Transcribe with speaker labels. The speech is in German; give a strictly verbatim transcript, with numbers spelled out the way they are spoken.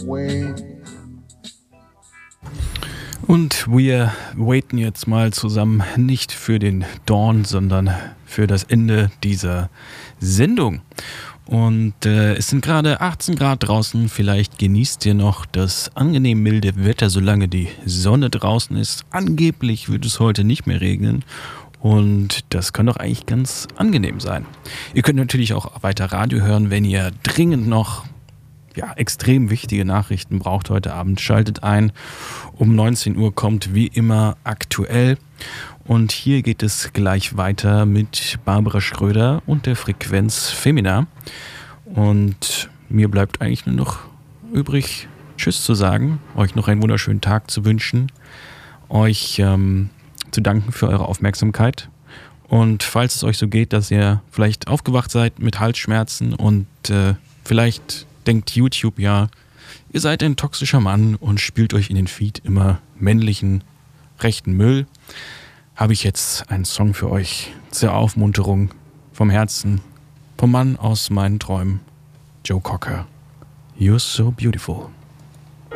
Speaker 1: Und wir waiten jetzt mal zusammen nicht für den Dawn, sondern für das Ende dieser Sendung. Und äh, es sind gerade achtzehn Grad draußen. Vielleicht genießt ihr noch das angenehm milde Wetter, solange die Sonne draußen ist. Angeblich wird es heute nicht mehr regnen. Und das kann doch eigentlich ganz angenehm sein. Ihr könnt natürlich auch weiter Radio hören, wenn ihr dringend noch ja, extrem wichtige Nachrichten braucht heute Abend. Schaltet ein. Um neunzehn Uhr kommt wie immer aktuell. Und hier geht es gleich weiter mit Barbara Schröder und der Frequenz Femina. Und mir bleibt eigentlich nur noch übrig, Tschüss zu sagen, euch noch einen wunderschönen Tag zu wünschen, euch ähm, zu danken für eure Aufmerksamkeit. Und falls es euch so geht, dass ihr vielleicht aufgewacht seid mit Halsschmerzen und äh, vielleicht denkt YouTube, ja, ihr seid ein toxischer Mann und spielt euch in den Feed immer männlichen, rechten Müll, habe ich jetzt einen Song für euch zur Aufmunterung vom Herzen, vom Mann aus meinen Träumen, Joe Cocker. You're so beautiful.